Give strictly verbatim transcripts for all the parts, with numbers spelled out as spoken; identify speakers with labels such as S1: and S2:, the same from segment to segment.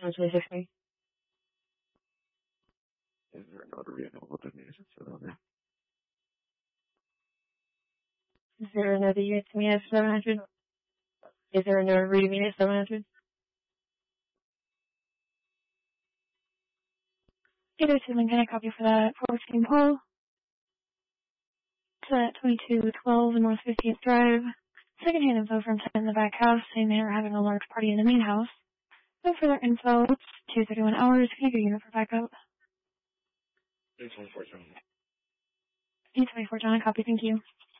S1: twenty-six me.
S2: Is there another available that needs to sit on there?
S1: Is there another unit to me at seven hundred? Is there another reading me at seven hundred? eight oh two Lincoln, I copy for that. fourteen Paul. To that twenty-two twelve North fiftieth Drive. Secondhand info from ten in the back house saying they are having a large party in the main house. No further info. It's two thirty-one hours. Can I get a unit for backup?
S2: eight twenty-four, John.
S1: eight twenty-four, John, I copy. Thank you.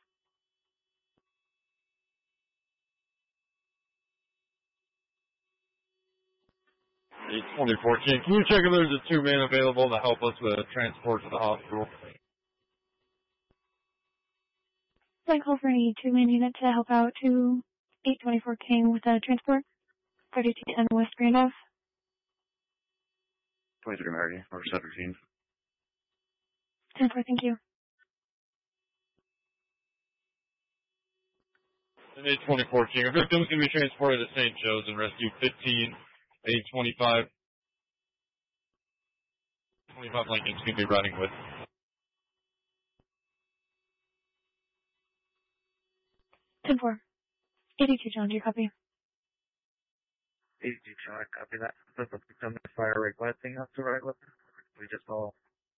S2: eight twenty-four, can you check if there's a two-man available to help us with a transport to the hospital?
S1: I call for any two-man unit to help out to eight twenty-four King with a transport. thirty-two ten West Randolph.
S2: twenty-three American, or seventeen.
S1: ten four, thank you.
S2: And eight twenty-four King, a victim's going to be transported to Saint Joe's and rescue fifteen, eight twenty-five. twenty-five Lincoln's going to be riding with.
S1: ten four. eighty-two, John, do you copy?
S3: eighty-two, John, I copy that. Does the victim fire requesting us to ride with her? We just all.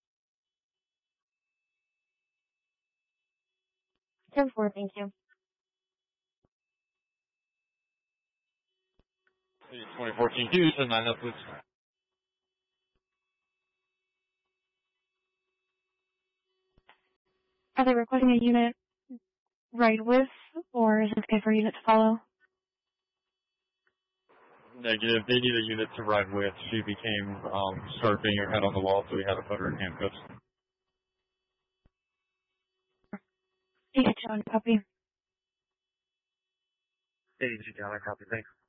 S1: ten four, thank you.
S2: eight twenty-four King, can you send nine up, please?
S1: Are they requesting a unit ride with, or is it okay for a unit to follow?
S2: Negative. They need a unit to ride with. She became, um, started banging her head on the wall, so we had to put her in handcuffs.
S1: eighty-two, John, copy.
S3: eighty-two, John, I copy. Thanks.